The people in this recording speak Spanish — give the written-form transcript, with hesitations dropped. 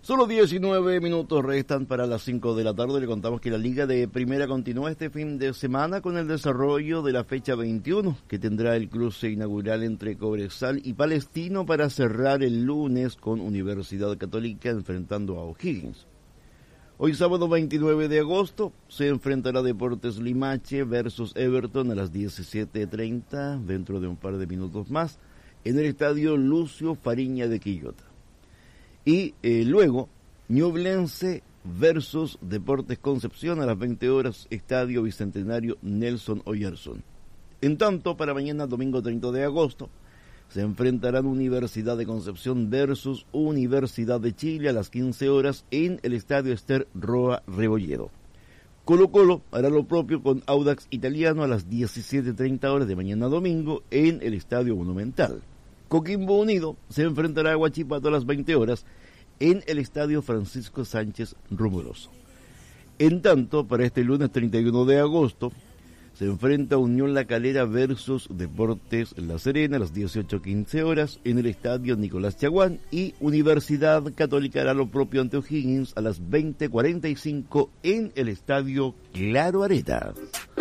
Solo 19 minutos restan para las 5 de la tarde. Le contamos que la Liga de Primera continúa este fin de semana con el desarrollo de la fecha 21, que tendrá el cruce inaugural entre Cobresal y Palestino para cerrar el lunes con Universidad Católica enfrentando a O'Higgins. Hoy sábado 29 de agosto se enfrentará Deportes Limache versus Everton a las 17:30, dentro de un par de minutos más, en el estadio Lucio Fariña de Quillota. Y luego, Ñublense versus Deportes Concepción a las 20 horas, Estadio Bicentenario Nelson Oyerson. En tanto, para mañana, domingo 30 de agosto, se enfrentarán Universidad de Concepción versus Universidad de Chile a las 15 horas en el Estadio Ester Roa Rebolledo. Colo-Colo hará lo propio con Audax Italiano a las 17:30 horas de mañana domingo en el Estadio Monumental. Coquimbo Unido se enfrentará a Huachipato a las 20 horas en el Estadio Francisco Sánchez Rumoroso. En tanto, para este lunes 31 de agosto, se enfrenta Unión La Calera versus Deportes La Serena a las 18:15 horas en el Estadio Nicolás Chaguán, y Universidad Católica hará lo propio ante O'Higgins a las 20:45 en el Estadio Claro Areta.